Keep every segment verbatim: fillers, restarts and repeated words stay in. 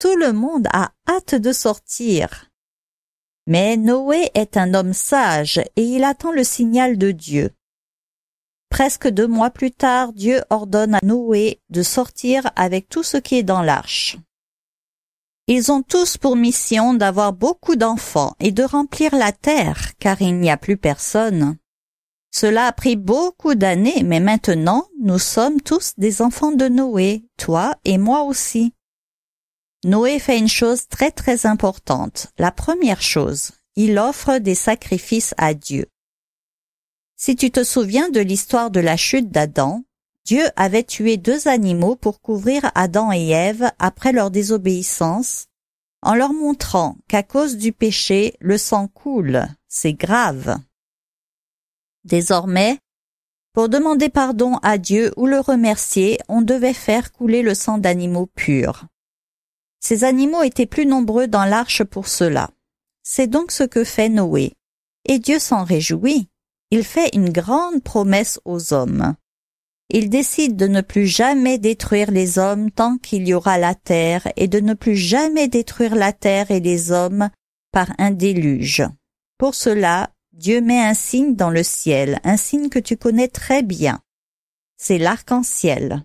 tout le monde a hâte de sortir. Mais Noé est un homme sage et il attend le signal de Dieu. Presque deux mois plus tard, Dieu ordonne à Noé de sortir avec tout ce qui est dans l'arche. Ils ont tous pour mission d'avoir beaucoup d'enfants et de remplir la terre, car il n'y a plus personne. Cela a pris beaucoup d'années, mais maintenant, nous sommes tous des enfants de Noé, toi et moi aussi. Noé fait une chose très très importante. La première chose, il offre des sacrifices à Dieu. Si tu te souviens de l'histoire de la chute d'Adam, Dieu avait tué deux animaux pour couvrir Adam et Ève après leur désobéissance, en leur montrant qu'à cause du péché, le sang coule, c'est grave. Désormais, pour demander pardon à Dieu ou le remercier, on devait faire couler le sang d'animaux purs. Ces animaux étaient plus nombreux dans l'arche pour cela. C'est donc ce que fait Noé. Et Dieu s'en réjouit. Il fait une grande promesse aux hommes. Il décide de ne plus jamais détruire les hommes tant qu'il y aura la terre et de ne plus jamais détruire la terre et les hommes par un déluge. Pour cela, Dieu met un signe dans le ciel, un signe que tu connais très bien. C'est l'arc-en-ciel.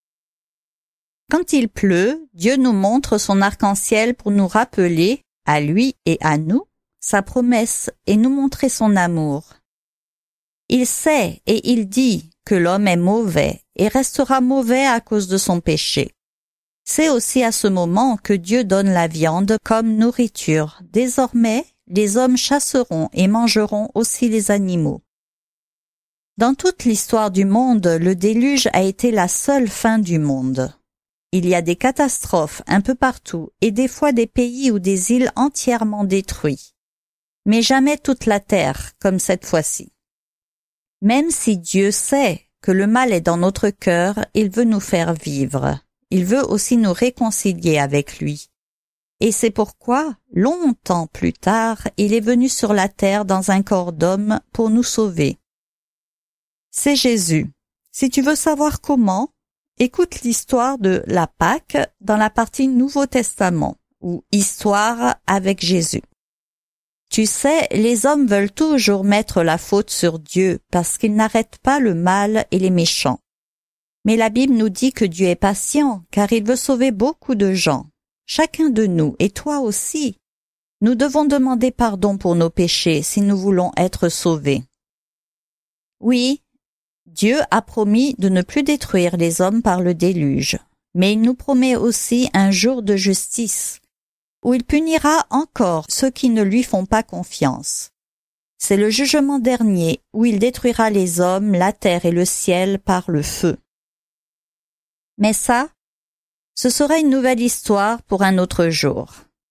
Quand il pleut, Dieu nous montre son arc-en-ciel pour nous rappeler, à lui et à nous, sa promesse et nous montrer son amour. Il sait et il dit que l'homme est mauvais et restera mauvais à cause de son péché. C'est aussi à ce moment que Dieu donne la viande comme nourriture. Désormais, les hommes chasseront et mangeront aussi les animaux. Dans toute l'histoire du monde, le déluge a été la seule fin du monde. Il y a des catastrophes un peu partout et des fois des pays ou des îles entièrement détruits. Mais jamais toute la terre, comme cette fois-ci. Même si Dieu sait que le mal est dans notre cœur, il veut nous faire vivre. Il veut aussi nous réconcilier avec lui. Et c'est pourquoi, longtemps plus tard, il est venu sur la terre dans un corps d'homme pour nous sauver. C'est Jésus. Si tu veux savoir comment, écoute l'histoire de la Pâque dans la partie Nouveau Testament, ou Histoire avec Jésus. Tu sais, les hommes veulent toujours mettre la faute sur Dieu parce qu'ils n'arrêtent pas le mal et les méchants. Mais la Bible nous dit que Dieu est patient car il veut sauver beaucoup de gens. Chacun de nous, et toi aussi, nous devons demander pardon pour nos péchés si nous voulons être sauvés. Oui, Dieu a promis de ne plus détruire les hommes par le déluge, mais il nous promet aussi un jour de justice, où il punira encore ceux qui ne lui font pas confiance. C'est le jugement dernier, où il détruira les hommes, la terre et le ciel par le feu. Mais ça, ce sera une nouvelle histoire pour un autre jour.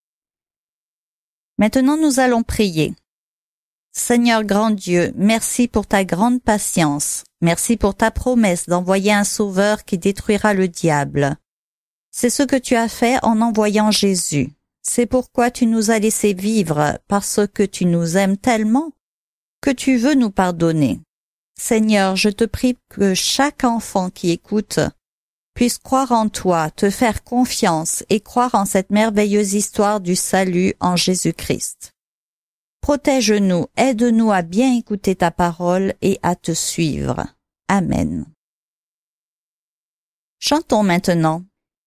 Maintenant nous allons prier. Seigneur grand Dieu, merci pour ta grande patience. Merci pour ta promesse d'envoyer un sauveur qui détruira le diable. C'est ce que tu as fait en envoyant Jésus. C'est pourquoi tu nous as laissé vivre, parce que tu nous aimes tellement que tu veux nous pardonner. Seigneur, je te prie que chaque enfant qui écoute puisse croire en toi, te faire confiance et croire en cette merveilleuse histoire du salut en Jésus-Christ. Protège-nous, aide-nous à bien écouter ta parole et à te suivre. Amen. Chantons maintenant.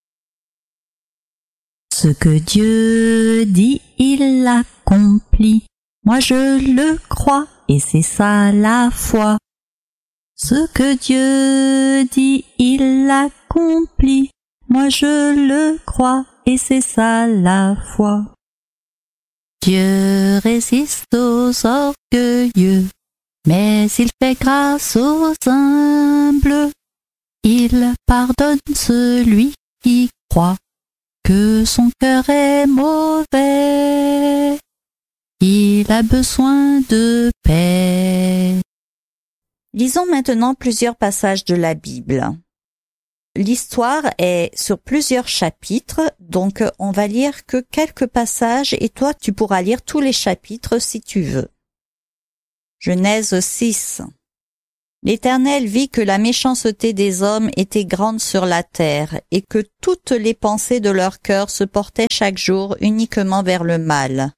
Ce que Dieu dit, il l'accomplit. Moi je le crois et c'est ça la foi. Ce que Dieu dit, il l'accomplit. Moi je le crois et c'est ça la foi. Dieu résiste aux orgueilleux, mais il fait grâce aux humbles. Il pardonne celui qui croit que son cœur est mauvais. Il a besoin de paix. Lisons maintenant plusieurs passages de la Bible. L'histoire est sur plusieurs chapitres, donc on va lire que quelques passages et toi tu pourras lire tous les chapitres si tu veux. Genèse six. L'Éternel vit que la méchanceté des hommes était grande sur la terre, et que toutes les pensées de leur cœur se portaient chaque jour uniquement vers le mal.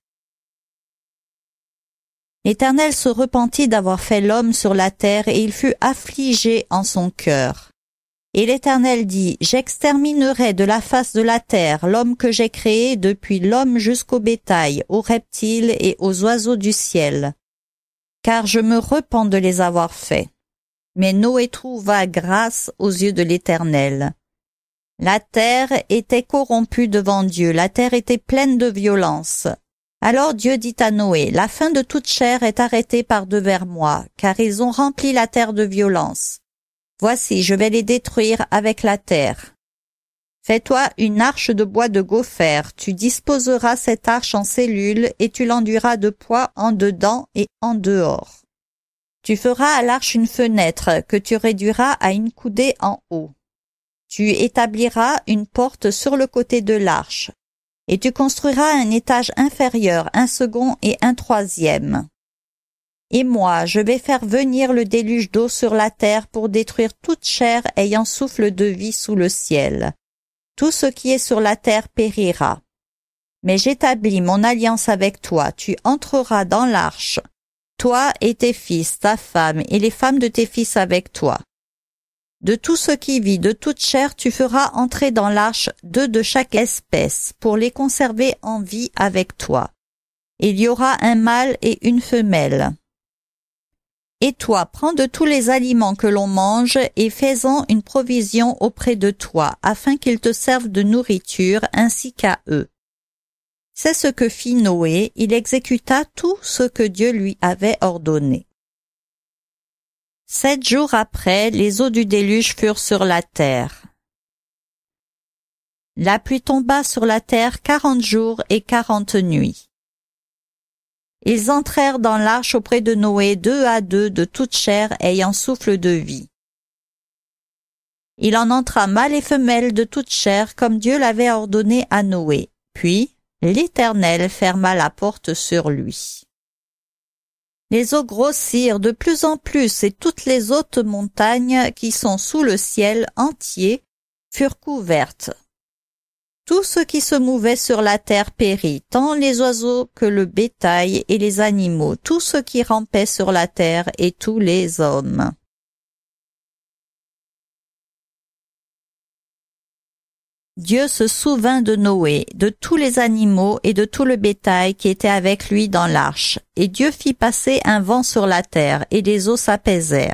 L'Éternel se repentit d'avoir fait l'homme sur la terre, et il fut affligé en son cœur. Et l'Éternel dit, « J'exterminerai de la face de la terre l'homme que j'ai créé, depuis l'homme jusqu'au bétail, aux reptiles et aux oiseaux du ciel, car je me repens de les avoir faits. » Mais Noé trouva grâce aux yeux de l'Éternel. La terre était corrompue devant Dieu, la terre était pleine de violence. Alors Dieu dit à Noé, « La fin de toute chair est arrêtée par devers moi, car ils ont rempli la terre de violence. Voici, je vais les détruire avec la terre. Fais-toi une arche de bois de gopher, tu disposeras cette arche en cellules et tu l'enduiras de poids en dedans et en dehors. Tu feras à l'arche une fenêtre que tu réduiras à une coudée en haut. Tu établiras une porte sur le côté de l'arche, et tu construiras un étage inférieur, un second et un troisième. Et moi, je vais faire venir le déluge d'eau sur la terre pour détruire toute chair ayant souffle de vie sous le ciel. Tout ce qui est sur la terre périra. Mais j'établis mon alliance avec toi, tu entreras dans l'arche, toi et tes fils, ta femme et les femmes de tes fils avec toi. De tout ce qui vit, de toute chair, tu feras entrer dans l'arche deux de chaque espèce, pour les conserver en vie avec toi. Il y aura un mâle et une femelle. Et toi, prends de tous les aliments que l'on mange et fais-en une provision auprès de toi, afin qu'ils te servent de nourriture ainsi qu'à eux. C'est ce que fit Noé, il exécuta tout ce que Dieu lui avait ordonné. Sept jours après, les eaux du déluge furent sur la terre. La pluie tomba sur la terre quarante jours et quarante nuits. Ils entrèrent dans l'arche auprès de Noé deux à deux de toute chair ayant souffle de vie. Il en entra mâle et femelle de toute chair comme Dieu l'avait ordonné à Noé. Puis l'Éternel ferma la porte sur lui. Les eaux grossirent de plus en plus et toutes les hautes montagnes qui sont sous le ciel entier furent couvertes. Tout ce qui se mouvait sur la terre périt, tant les oiseaux que le bétail et les animaux, tout ce qui rampait sur la terre et tous les hommes. Dieu se souvint de Noé, de tous les animaux et de tout le bétail qui était avec lui dans l'arche, et Dieu fit passer un vent sur la terre, et les eaux s'apaisèrent.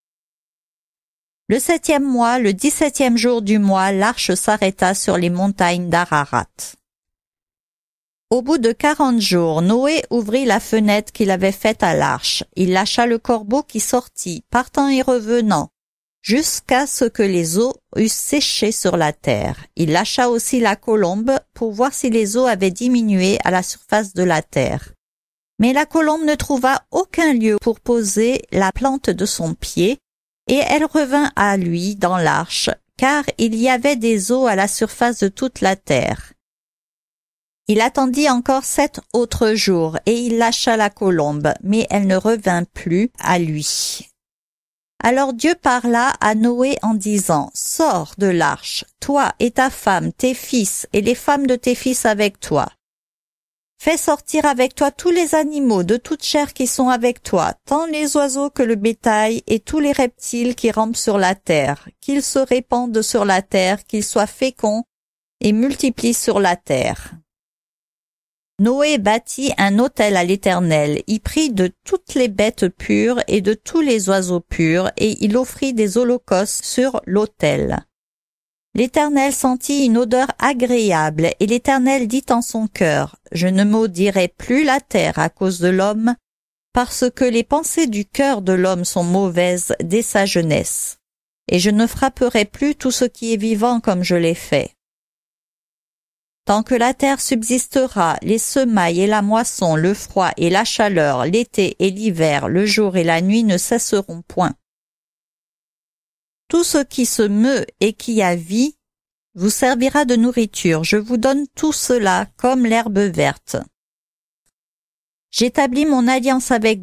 Le septième mois, le dix-septième jour du mois, l'arche s'arrêta sur les montagnes d'Ararat. Au bout de quarante jours, Noé ouvrit la fenêtre qu'il avait faite à l'arche. Il lâcha le corbeau qui sortit, partant et revenant, jusqu'à ce que les eaux eussent séché sur la terre. Il lâcha aussi la colombe pour voir si les eaux avaient diminué à la surface de la terre. Mais la colombe ne trouva aucun lieu pour poser la plante de son pied, et elle revint à lui dans l'arche, car il y avait des eaux à la surface de toute la terre. Il attendit encore sept autres jours, et il lâcha la colombe, mais elle ne revint plus à lui. Alors Dieu parla à Noé en disant, « Sors de l'arche, toi et ta femme, tes fils et les femmes de tes fils avec toi. Fais sortir avec toi tous les animaux de toute chair qui sont avec toi, tant les oiseaux que le bétail et tous les reptiles qui rampent sur la terre, qu'ils se répandent sur la terre, qu'ils soient féconds et multiplient sur la terre. » Noé bâtit un autel à l'Éternel, y prit de toutes les bêtes pures et de tous les oiseaux purs, et il offrit des holocaustes sur l'autel. L'Éternel sentit une odeur agréable, et l'Éternel dit en son cœur, « Je ne maudirai plus la terre à cause de l'homme, parce que les pensées du cœur de l'homme sont mauvaises dès sa jeunesse, et je ne frapperai plus tout ce qui est vivant comme je l'ai fait. Tant que la terre subsistera, les semailles et la moisson, le froid et la chaleur, l'été et l'hiver, le jour et la nuit ne cesseront point. Tout ce qui se meut et qui a vie vous servira de nourriture. Je vous donne tout cela comme l'herbe verte. J'établis mon alliance avec vous.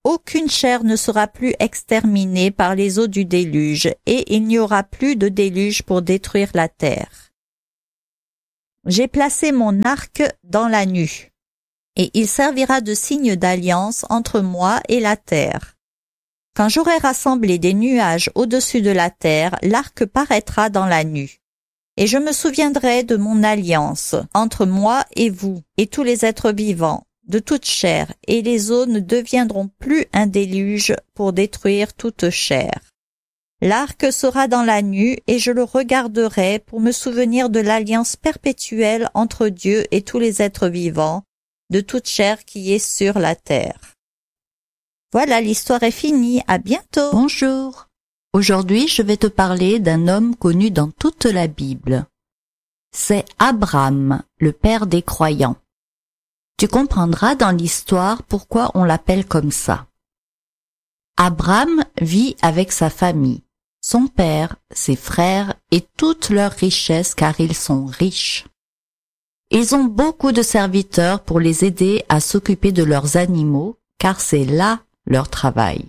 aucune chair ne sera plus exterminée par les eaux du déluge, et il n'y aura plus de déluge pour détruire la terre. J'ai placé mon arc dans la nue, et il servira de signe d'alliance entre moi et la terre. Quand j'aurai rassemblé des nuages au-dessus de la terre, l'arc paraîtra dans la nue. Et je me souviendrai de mon alliance entre moi et vous, et tous les êtres vivants, de toute chair, et les eaux ne deviendront plus un déluge pour détruire toute chair. L'arc sera dans la nue, et je le regarderai pour me souvenir de l'alliance perpétuelle entre Dieu et tous les êtres vivants, de toute chair qui est sur la terre. Voilà, l'histoire est finie. À bientôt. Bonjour. Aujourd'hui, je vais te parler d'un homme connu dans toute la Bible. C'est Abraham, le père des croyants. Tu comprendras dans l'histoire pourquoi on l'appelle comme ça. Abraham vit avec sa famille, son père, ses frères et toutes leurs richesses car ils sont riches. Ils ont beaucoup de serviteurs pour les aider à s'occuper de leurs animaux car c'est là leur travail.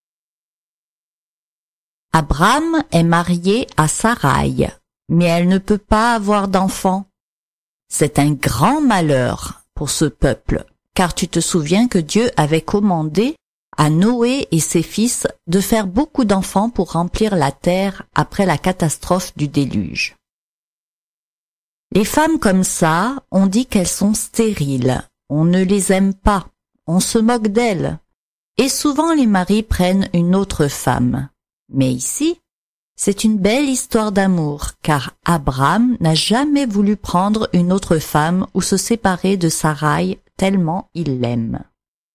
Abraham est marié à Saraï, mais elle ne peut pas avoir d'enfants. C'est un grand malheur pour ce peuple, car tu te souviens que Dieu avait commandé à Noé et ses fils de faire beaucoup d'enfants pour remplir la terre après la catastrophe du déluge. Les femmes comme ça, on dit qu'elles sont stériles, on ne les aime pas, on se moque d'elles, et souvent les maris prennent une autre femme. Mais ici, c'est une belle histoire d'amour, car Abraham n'a jamais voulu prendre une autre femme ou se séparer de Saraï tellement il l'aime.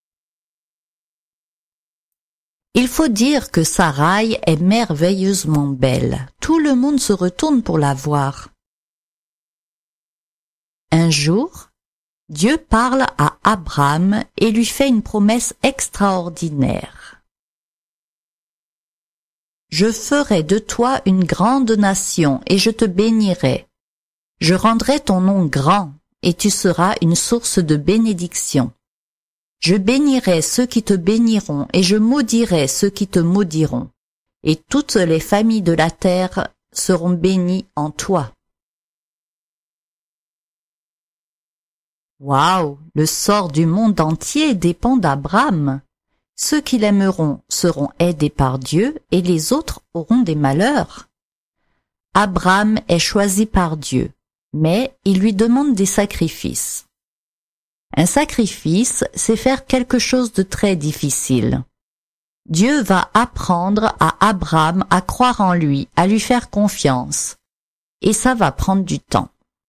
Il faut dire que Saraï est merveilleusement belle. Tout le monde se retourne pour la voir. Un jour, Dieu parle à Abraham et lui fait une promesse extraordinaire. Je ferai de toi une grande nation et je te bénirai. Je rendrai ton nom grand et tu seras une source de bénédiction. Je bénirai ceux qui te béniront et je maudirai ceux qui te maudiront. Et toutes les familles de la terre seront bénies en toi. Waouh, le sort du monde entier dépend d'Abraham. Ceux qui l'aimeront seront aidés par Dieu et les autres auront des malheurs. Abraham est choisi par Dieu, mais il lui demande des sacrifices. Un sacrifice, c'est faire quelque chose de très difficile. Dieu va apprendre à Abraham à croire en lui, à lui faire confiance, et ça va prendre du temps.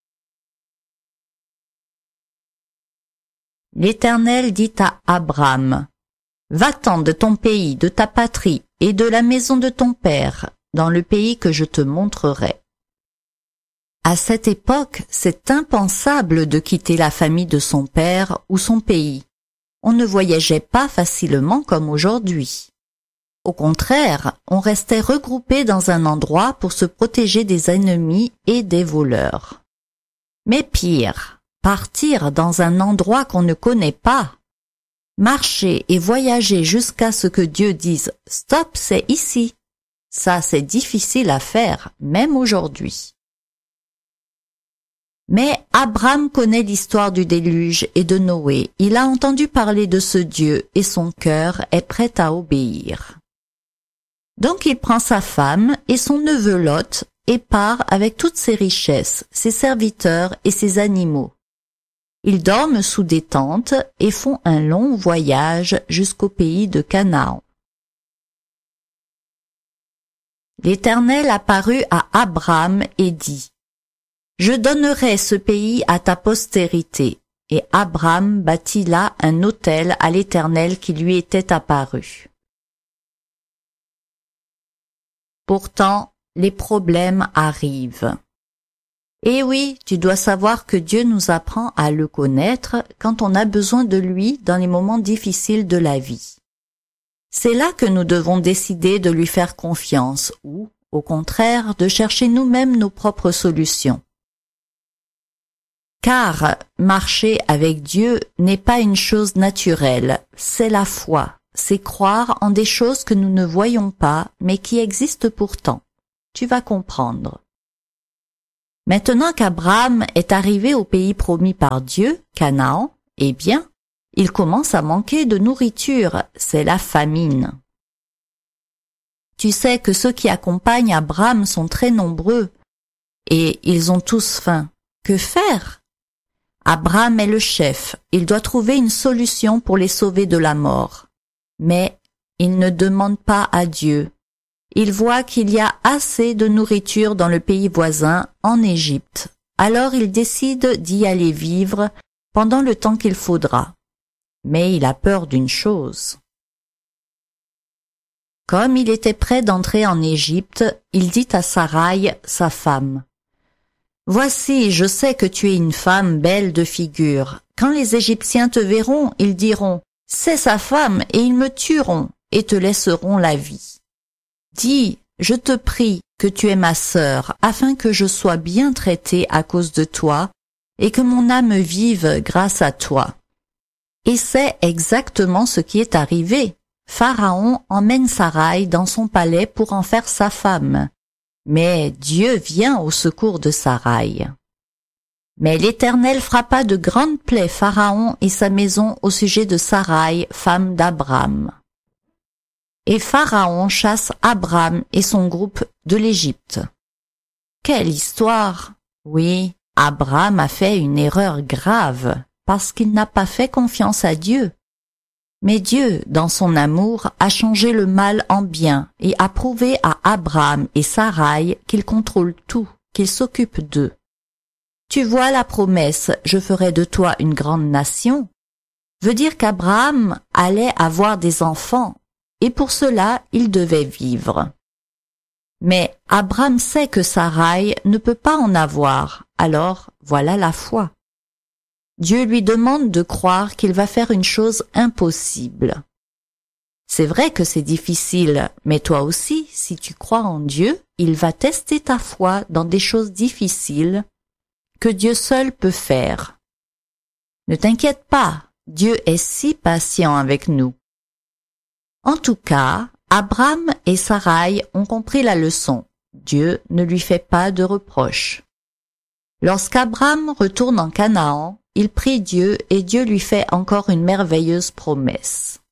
L'Éternel dit à Abraham: Va-t'en de ton pays, de ta patrie et de la maison de ton père, dans le pays que je te montrerai. À cette époque, c'est impensable de quitter la famille de son père ou son pays. On ne voyageait pas facilement comme aujourd'hui. Au contraire, on restait regroupé dans un endroit pour se protéger des ennemis et des voleurs. Mais pire, partir dans un endroit qu'on ne connaît pas. Marcher et voyager jusqu'à ce que Dieu dise « Stop, c'est ici ». Ça, c'est difficile à faire, même aujourd'hui. Mais Abraham connaît l'histoire du déluge et de Noé. Il a entendu parler de ce Dieu et son cœur est prêt à obéir. Donc il prend sa femme et son neveu Lot et part avec toutes ses richesses, ses serviteurs et ses animaux. Ils dorment sous des tentes et font un long voyage jusqu'au pays de Canaan. L'Éternel apparut à Abraham et dit: Je donnerai ce pays à ta postérité. Et Abraham bâtit là un autel à l'Éternel qui lui était apparu. Pourtant, les problèmes arrivent. Et oui, tu dois savoir que Dieu nous apprend à le connaître quand on a besoin de lui dans les moments difficiles de la vie. C'est là que nous devons décider de lui faire confiance ou, au contraire, de chercher nous-mêmes nos propres solutions. Car marcher avec Dieu n'est pas une chose naturelle, c'est la foi, c'est croire en des choses que nous ne voyons pas, mais qui existent pourtant. Tu vas comprendre. Maintenant qu'Abraham est arrivé au pays promis par Dieu, Canaan, eh bien, il commence à manquer de nourriture, c'est la famine. Tu sais que ceux qui accompagnent Abraham sont très nombreux, et ils ont tous faim. Que faire? Abraham est le chef, il doit trouver une solution pour les sauver de la mort. Mais il ne demande pas à Dieu. Il voit qu'il y a assez de nourriture dans le pays voisin, en Égypte. Alors il décide d'y aller vivre pendant le temps qu'il faudra. Mais il a peur d'une chose. Comme il était prêt d'entrer en Égypte, il dit à Saraï, sa femme, « Voici, je sais que tu es une femme belle de figure. Quand les Égyptiens te verront, ils diront, « C'est sa femme, et ils me tueront, et te laisseront la vie. » Dis, je te prie que tu es ma sœur, afin que je sois bien traitée à cause de toi, et que mon âme vive grâce à toi. Et c'est exactement ce qui est arrivé. Pharaon emmène Saraï dans son palais pour en faire sa femme. Mais Dieu vient au secours de Saraï. Mais l'Éternel frappa de grandes plaies Pharaon et sa maison au sujet de Saraï, femme d'Abram. Et Pharaon chasse Abram et son groupe de l'Égypte. Quelle histoire! Oui, Abram a fait une erreur grave, parce qu'il n'a pas fait confiance à Dieu. Mais Dieu, dans son amour, a changé le mal en bien et a prouvé à Abram et Saraï qu'il contrôle tout, qu'il s'occupe d'eux. Tu vois la promesse « Je ferai de toi une grande nation » veut dire qu'Abraham allait avoir des enfants, et pour cela il devait vivre. Mais Abraham sait que Saraï ne peut pas en avoir, alors voilà la foi. Dieu lui demande de croire qu'il va faire une chose impossible. C'est vrai que c'est difficile, mais toi aussi, si tu crois en Dieu, il va tester ta foi dans des choses difficiles que Dieu seul peut faire. Ne t'inquiète pas, Dieu est si patient avec nous. En tout cas, Abram et Saraï ont compris la leçon. Dieu ne lui fait pas de reproches. Lorsqu'Abram retourne en Canaan, il prie Dieu et Dieu lui fait encore une merveilleuse promesse.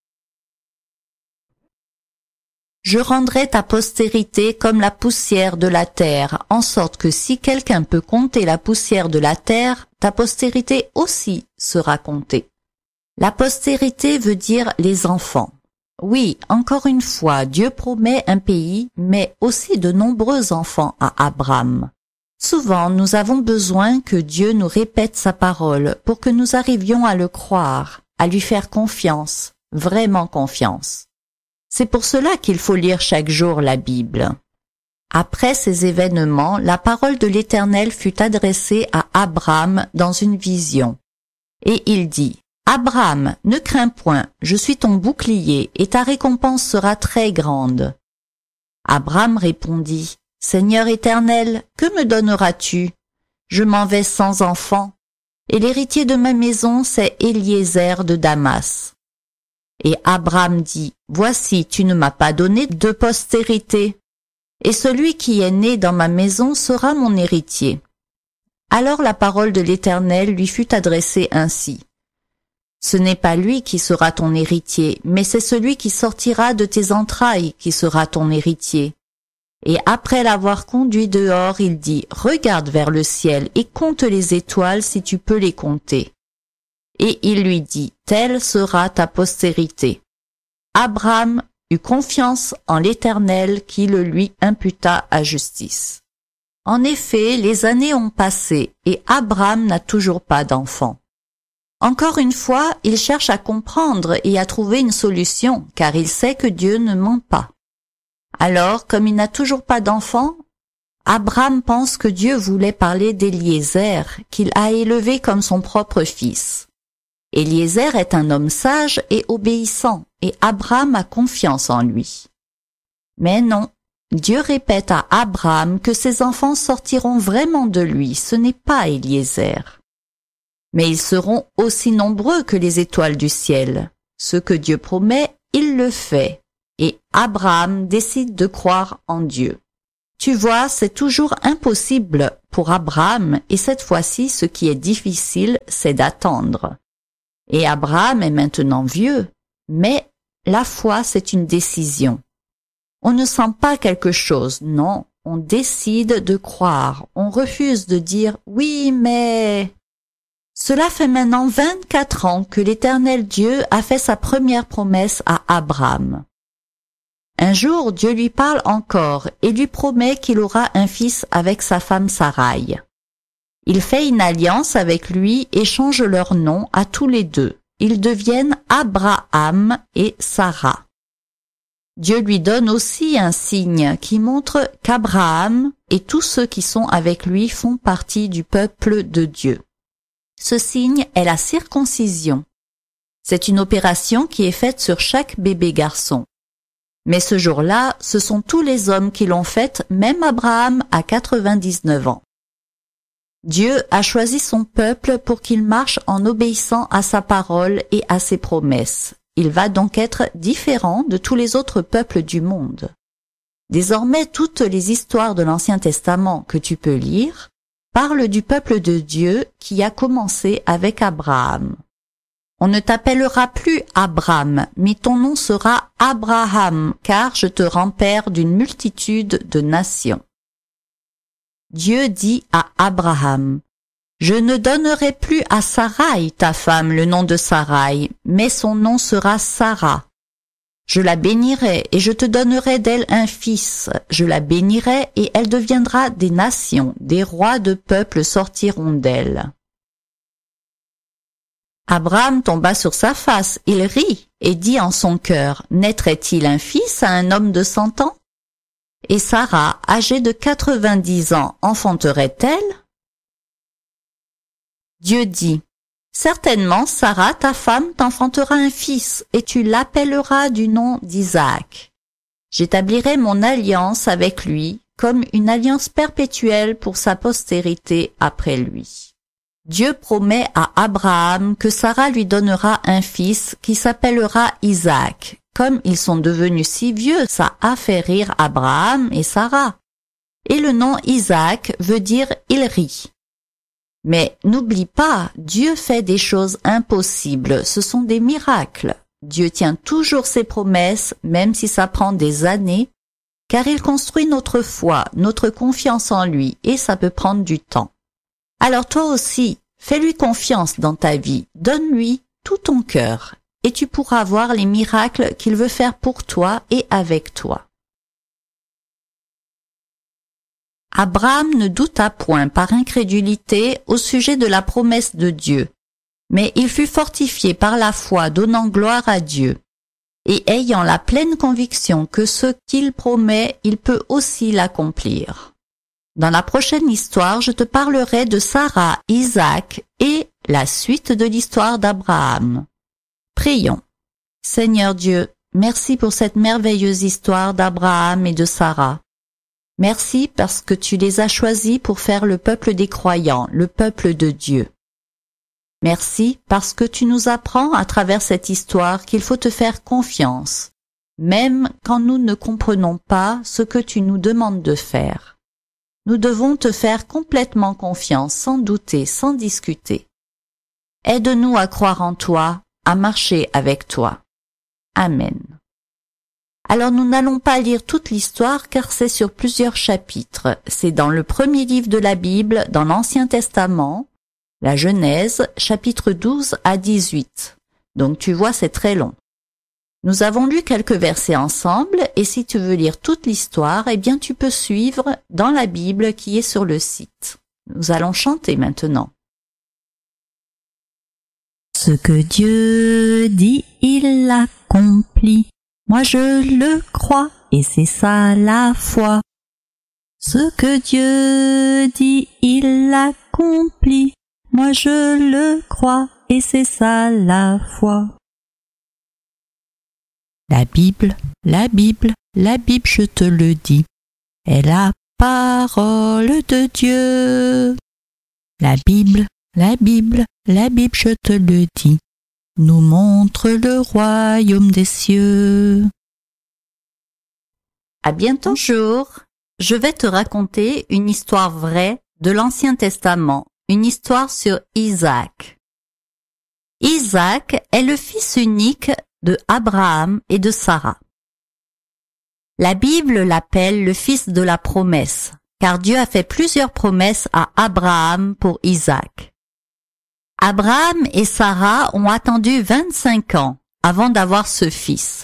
« Je rendrai ta postérité comme la poussière de la terre, en sorte que si quelqu'un peut compter la poussière de la terre, ta postérité aussi sera comptée. » La postérité veut dire les enfants. Oui, encore une fois, Dieu promet un pays, mais aussi de nombreux enfants à Abram. Souvent, nous avons besoin que Dieu nous répète sa parole pour que nous arrivions à le croire, à lui faire confiance, vraiment confiance. C'est pour cela qu'il faut lire chaque jour la Bible. Après ces événements, la parole de l'Éternel fut adressée à Abram dans une vision. Et il dit, « Abram, ne crains point, je suis ton bouclier, et ta récompense sera très grande. » Abram répondit, « Seigneur Éternel, que me donneras-tu? Je m'en vais sans enfant, et l'héritier de ma maison, c'est Éliézer de Damas. » Et Abram dit, « Voici, tu ne m'as pas donné de postérité, et celui qui est né dans ma maison sera mon héritier. » Alors la parole de l'Éternel lui fut adressée ainsi. « Ce n'est pas lui qui sera ton héritier, mais c'est celui qui sortira de tes entrailles qui sera ton héritier. » Et après l'avoir conduit dehors, il dit, « Regarde vers le ciel et compte les étoiles si tu peux les compter. » Et il lui dit, « Telle sera ta postérité. » Abram eut confiance en l'Éternel qui le lui imputa à justice. En effet, les années ont passé et Abram n'a toujours pas d'enfant. Encore une fois, il cherche à comprendre et à trouver une solution, car il sait que Dieu ne ment pas. Alors, comme il n'a toujours pas d'enfant, Abram pense que Dieu voulait parler d'Éliézer, qu'il a élevé comme son propre fils. Éliézer est un homme sage et obéissant, et Abram a confiance en lui. Mais non, Dieu répète à Abram que ses enfants sortiront vraiment de lui, ce n'est pas Éliézer. Mais ils seront aussi nombreux que les étoiles du ciel. Ce que Dieu promet il le fait, et Abraham décide de croire en Dieu. Tu vois, c'est toujours impossible pour Abraham, et cette fois-ci, ce qui est difficile, c'est d'attendre. Et Abraham est maintenant vieux, mais la foi, c'est une décision. On ne sent pas quelque chose, non, on décide de croire, on refuse de dire « oui, mais… » Cela fait maintenant vingt-quatre ans que l'Éternel Dieu a fait sa première promesse à Abraham. Un jour, Dieu lui parle encore et lui promet qu'il aura un fils avec sa femme Saraï. Il fait une alliance avec lui et change leur nom à tous les deux. Ils deviennent Abraham et Sarah. Dieu lui donne aussi un signe qui montre qu'Abraham et tous ceux qui sont avec lui font partie du peuple de Dieu. Ce signe est la circoncision. C'est une opération qui est faite sur chaque bébé garçon. Mais ce jour-là, ce sont tous les hommes qui l'ont faite, même Abraham à quatre-vingt-dix-neuf ans. Dieu a choisi son peuple pour qu'il marche en obéissant à sa parole et à ses promesses. Il va donc être différent de tous les autres peuples du monde. Désormais, toutes les histoires de l'Ancien Testament que tu peux lire parlent du peuple de Dieu qui a commencé avec Abraham. On ne t'appellera plus Abram, mais ton nom sera Abraham, car je te rends père d'une multitude de nations. Dieu dit à Abraham, « Je ne donnerai plus à Saraï, ta femme, le nom de Saraï, mais son nom sera Sarah. Je la bénirai et je te donnerai d'elle un fils. Je la bénirai et elle deviendra des nations, des rois de peuples sortiront d'elle. » Abraham tomba sur sa face, il rit et dit en son cœur, « Naîtrait-il un fils à un homme de cent ans? Et Sarah, âgée de quatre-vingt-dix ans, enfanterait-elle? » Dieu dit, « Certainement, Sarah, ta femme, t'enfantera un fils, et tu l'appelleras du nom d'Isaac. J'établirai mon alliance avec lui, comme une alliance perpétuelle pour sa postérité après lui. » Dieu promet à Abraham que Sarah lui donnera un fils qui s'appellera Isaac. Comme ils sont devenus si vieux, ça a fait rire Abraham et Sarah. Et le nom Isaac veut dire « il rit ». Mais n'oublie pas, Dieu fait des choses impossibles, ce sont des miracles. Dieu tient toujours ses promesses, même si ça prend des années, car il construit notre foi, notre confiance en lui, et ça peut prendre du temps. Alors toi aussi, fais-lui confiance dans ta vie, donne-lui tout ton cœur, et tu pourras voir les miracles qu'il veut faire pour toi et avec toi. Abraham ne douta point par incrédulité au sujet de la promesse de Dieu, mais il fut fortifié par la foi, donnant gloire à Dieu, et ayant la pleine conviction que ce qu'il promet, il peut aussi l'accomplir. Dans la prochaine histoire, je te parlerai de Sarah, Isaac et la suite de l'histoire d'Abraham. Prions. Seigneur Dieu, merci pour cette merveilleuse histoire d'Abraham et de Sarah. Merci parce que tu les as choisis pour faire le peuple des croyants, le peuple de Dieu. Merci parce que tu nous apprends à travers cette histoire qu'il faut te faire confiance, même quand nous ne comprenons pas ce que tu nous demandes de faire. Nous devons te faire complètement confiance, sans douter, sans discuter. Aide-nous à croire en toi, à marcher avec toi. Amen. Alors nous n'allons pas lire toute l'histoire car c'est sur plusieurs chapitres. C'est dans le premier livre de la Bible, dans l'Ancien Testament, la Genèse, chapitre douze à dix-huit. Donc tu vois, c'est très long. Nous avons lu quelques versets ensemble et si tu veux lire toute l'histoire, eh bien tu peux suivre dans la Bible qui est sur le site. Nous allons chanter maintenant. Ce que Dieu dit, il l'accomplit. Moi je le crois et c'est ça la foi. Ce que Dieu dit, il l'accomplit. Moi je le crois et c'est ça la foi. La Bible, la Bible, la Bible, je te le dis, est la parole de Dieu. La Bible, la Bible, la Bible, je te le dis, nous montre le royaume des cieux. À bientôt. Bonjour, je vais te raconter une histoire vraie de l'Ancien Testament, une histoire sur Isaac. Isaac est le fils unique de Abraham et de Sarah. La Bible l'appelle le fils de la promesse, car Dieu a fait plusieurs promesses à Abraham pour Isaac. Abraham et Sarah ont attendu vingt-cinq ans avant d'avoir ce fils.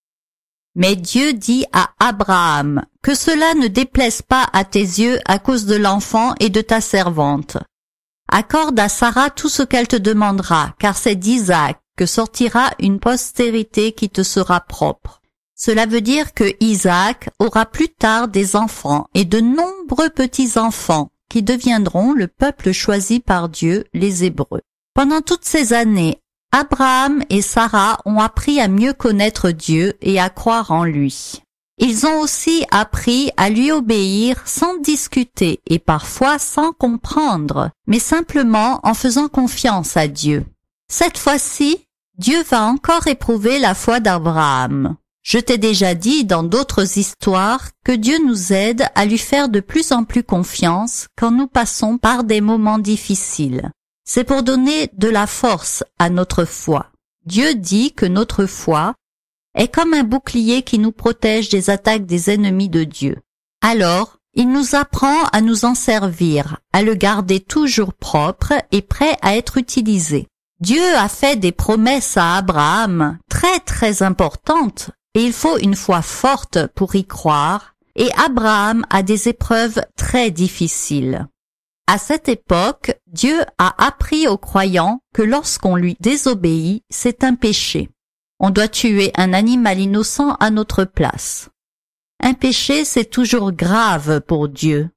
Mais Dieu dit à Abraham que cela ne déplaise pas à tes yeux à cause de l'enfant et de ta servante. Accorde à Sarah tout ce qu'elle te demandera, car c'est d'Isaac que sortira une postérité qui te sera propre. Cela veut dire que Isaac aura plus tard des enfants et de nombreux petits-enfants qui deviendront le peuple choisi par Dieu, les Hébreux. Pendant toutes ces années, Abraham et Sarah ont appris à mieux connaître Dieu et à croire en lui. Ils ont aussi appris à lui obéir sans discuter et parfois sans comprendre, mais simplement en faisant confiance à Dieu. Cette fois-ci, Dieu va encore éprouver la foi d'Abraham. Je t'ai déjà dit dans d'autres histoires que Dieu nous aide à lui faire de plus en plus confiance quand nous passons par des moments difficiles. C'est pour donner de la force à notre foi. Dieu dit que notre foi est comme un bouclier qui nous protège des attaques des ennemis de Dieu. Alors, il nous apprend à nous en servir, à le garder toujours propre et prêt à être utilisé. Dieu a fait des promesses à Abraham très très importantes et il faut une foi forte pour y croire, et Abraham a des épreuves très difficiles. À cette époque, Dieu a appris aux croyants que lorsqu'on lui désobéit, c'est un péché. On doit tuer un animal innocent à notre place. Un péché, c'est toujours grave pour Dieu.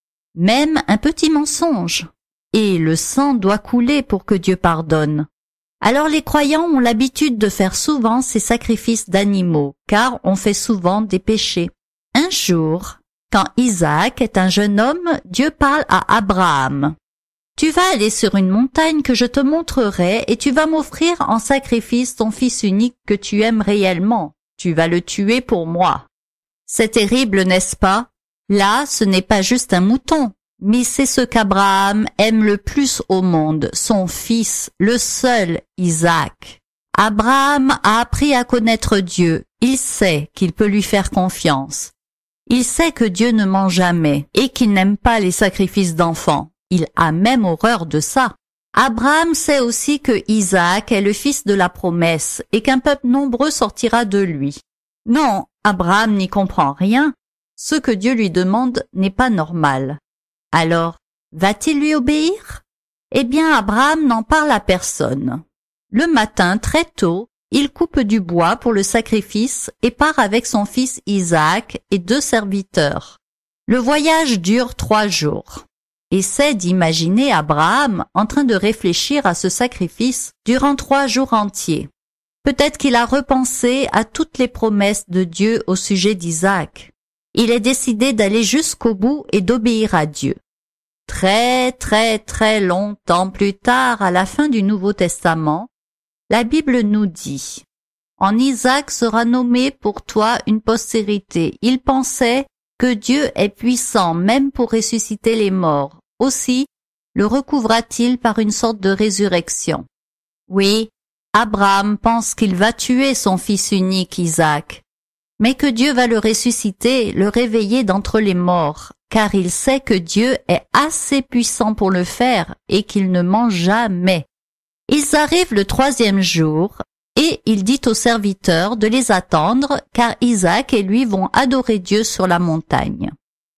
Même un petit mensonge. Et le sang doit couler pour que Dieu pardonne. Alors les croyants ont l'habitude de faire souvent ces sacrifices d'animaux, car on fait souvent des péchés. Un jour, quand Isaac est un jeune homme, Dieu parle à Abraham. « Tu vas aller sur une montagne que je te montrerai et tu vas m'offrir en sacrifice ton fils unique que tu aimes réellement. Tu vas le tuer pour moi. » C'est terrible, n'est-ce pas? Là, ce n'est pas juste un mouton, mais c'est ce qu'Abraham aime le plus au monde, son fils, le seul Isaac. Abraham a appris à connaître Dieu. Il sait qu'il peut lui faire confiance. Il sait que Dieu ne ment jamais et qu'il n'aime pas les sacrifices d'enfants. Il a même horreur de ça. Abraham sait aussi que Isaac est le fils de la promesse et qu'un peuple nombreux sortira de lui. Non, Abraham n'y comprend rien. Ce que Dieu lui demande n'est pas normal. Alors, va-t-il lui obéir? Eh bien, Abraham n'en parle à personne. Le matin, très tôt, il coupe du bois pour le sacrifice et part avec son fils Isaac et deux serviteurs. Le voyage dure trois jours. Essaie d'imaginer Abraham en train de réfléchir à ce sacrifice durant trois jours entiers. Peut-être qu'il a repensé à toutes les promesses de Dieu au sujet d'Isaac. Il est décidé d'aller jusqu'au bout et d'obéir à Dieu. Très, très, très longtemps plus tard, à la fin du Nouveau Testament, la Bible nous dit « En Isaac sera nommé pour toi une postérité. Il pensait que Dieu est puissant même pour ressusciter les morts. Aussi, le recouvra-t-il par une sorte de résurrection. » Oui, Abraham pense qu'il va tuer son fils unique Isaac, mais que Dieu va le ressusciter, le réveiller d'entre les morts, car il sait que Dieu est assez puissant pour le faire et qu'il ne ment jamais. Ils arrivent le troisième jour et il dit aux serviteurs de les attendre car Isaac et lui vont adorer Dieu sur la montagne.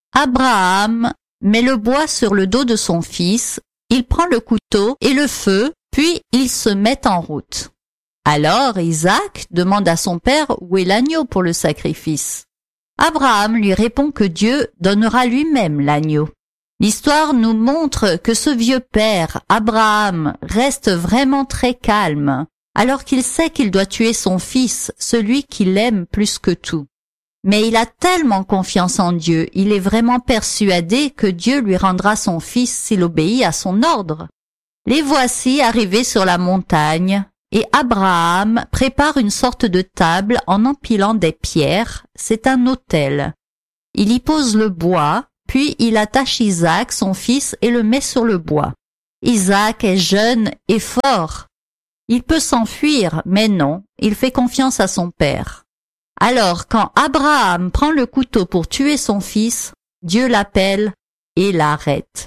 Abraham met le bois sur le dos de son fils, il prend le couteau et le feu, puis ils se mettent en route. Alors Isaac demande à son père où est l'agneau pour le sacrifice. Abraham lui répond que Dieu donnera lui-même l'agneau. L'histoire nous montre que ce vieux père, Abraham, reste vraiment très calme, alors qu'il sait qu'il doit tuer son fils, celui qu'il aime plus que tout. Mais il a tellement confiance en Dieu, il est vraiment persuadé que Dieu lui rendra son fils s'il obéit à son ordre. Les voici arrivés sur la montagne. Et Abraham prépare une sorte de table en empilant des pierres, c'est un autel. Il y pose le bois, puis il attache Isaac, son fils, et le met sur le bois. Isaac est jeune et fort. Il peut s'enfuir, mais non, il fait confiance à son père. Alors, quand Abraham prend le couteau pour tuer son fils, Dieu l'appelle et l'arrête.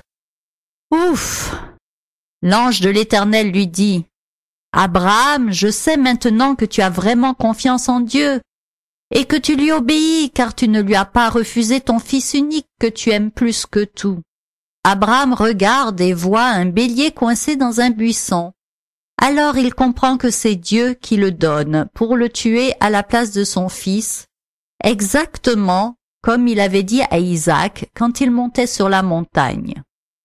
Ouf! L'ange de l'Éternel lui dit, « Abraham, je sais maintenant que tu as vraiment confiance en Dieu et que tu lui obéis car tu ne lui as pas refusé ton fils unique que tu aimes plus que tout. » Abraham regarde et voit un bélier coincé dans un buisson. Alors il comprend que c'est Dieu qui le donne pour le tuer à la place de son fils, exactement comme il avait dit à Isaac quand il montait sur la montagne.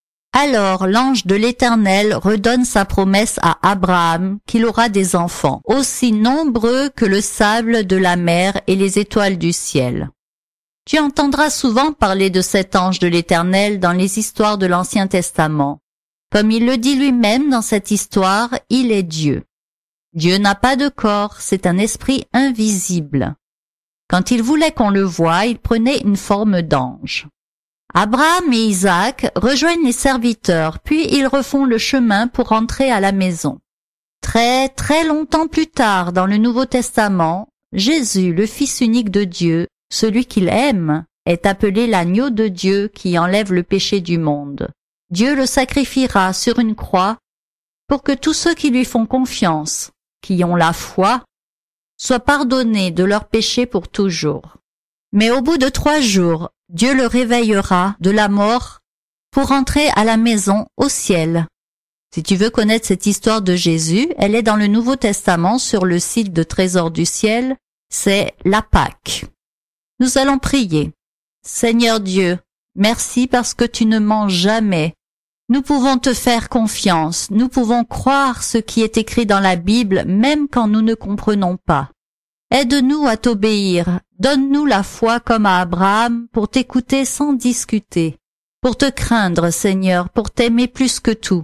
Alors l'ange de l'Éternel redonne sa promesse à Abraham qu'il aura des enfants, aussi nombreux que le sable de la mer et les étoiles du ciel. Tu entendras souvent parler de cet ange de l'Éternel dans les histoires de l'Ancien Testament. Comme il le dit lui-même dans cette histoire, il est Dieu. Dieu n'a pas de corps, c'est un esprit invisible. Quand il voulait qu'on le voie, il prenait une forme d'ange. Abraham et Isaac rejoignent les serviteurs, puis ils refont le chemin pour rentrer à la maison. Très, très longtemps plus tard, dans le Nouveau Testament, Jésus, le Fils unique de Dieu, celui qu'il aime, est appelé l'agneau de Dieu qui enlève le péché du monde. Dieu le sacrifiera sur une croix pour que tous ceux qui lui font confiance, qui ont la foi, soient pardonnés de leurs péchés pour toujours. Mais au bout de trois jours, Dieu le réveillera de la mort pour entrer à la maison au ciel. Si tu veux connaître cette histoire de Jésus, elle est dans le Nouveau Testament sur le site de Trésor du ciel, c'est la Pâque. Nous allons prier. Seigneur Dieu, merci parce que tu ne mens jamais. Nous pouvons te faire confiance, nous pouvons croire ce qui est écrit dans la Bible même quand nous ne comprenons pas. Aide-nous à t'obéir, donne-nous la foi comme à Abraham pour t'écouter sans discuter, pour te craindre Seigneur, pour t'aimer plus que tout.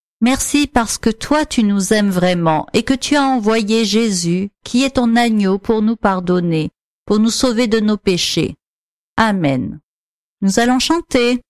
Merci parce que toi tu nous aimes vraiment et que tu as envoyé Jésus qui est ton agneau pour nous pardonner, pour nous sauver de nos péchés. Amen. Nous allons chanter.